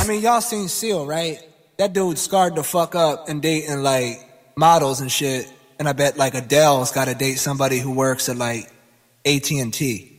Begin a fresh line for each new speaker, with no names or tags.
I mean, y'all seen Seal, right? That dude scarred the fuck up and dating like models and shit. And I bet like Adele's got to date somebody who works at like AT&T.